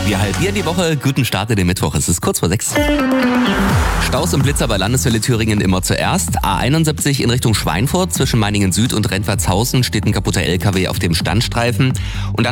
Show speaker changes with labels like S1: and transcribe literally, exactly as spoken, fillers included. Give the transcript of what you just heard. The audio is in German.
S1: Wir halbieren die Woche. Guten Start in den Mittwoch. Es ist kurz vor sechs. Staus und Blitzer bei Landeshölle Thüringen immer zuerst. A einundsiebzig in Richtung Schweinfurt. Zwischen Meiningen Süd und Rentwertshausen steht ein kaputter L K W auf dem Standstreifen. Und dann